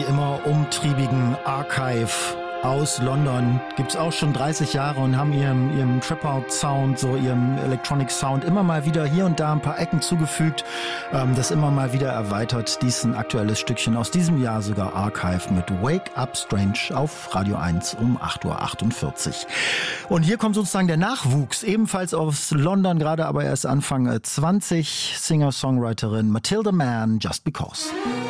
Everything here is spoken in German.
Die immer umtriebigen Archive aus London gibt's auch schon 30 Jahre und haben ihrem Trip-Out-Sound, so ihrem Electronic-Sound immer mal wieder hier und da ein paar Ecken zugefügt, das immer mal wieder erweitert. Dies ist ein aktuelles Stückchen aus diesem Jahr, sogar Archive mit Wake Up Strange auf Radio 1 um 8.48 Uhr. Und hier kommt sozusagen der Nachwuchs, ebenfalls aus London, gerade aber erst Anfang 20, Singer-Songwriterin Matilda Mann, Just Because.